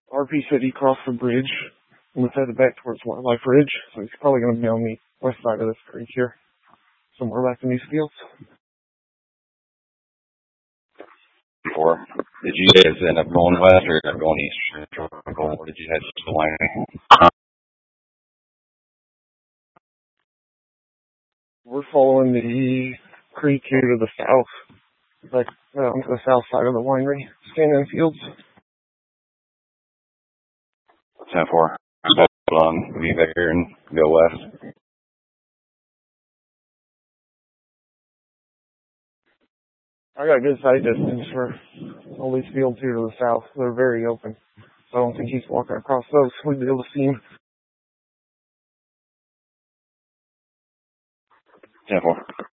RP said he crossed the bridge and was headed back towards Wildlife Ridge, so he's probably going to be on the west side of this creek here, somewhere back in these fields. Before, did you guys end up going west or going east? Or did you head to the winery? We're following the creek here to the south, like on the south side of the winery, staying in fields. 10-4. Be back here and go west. I got good sight distance for all these fields here to the south. They're very open. So I don't think he's walking across those. We'd be able to see him. 10-4.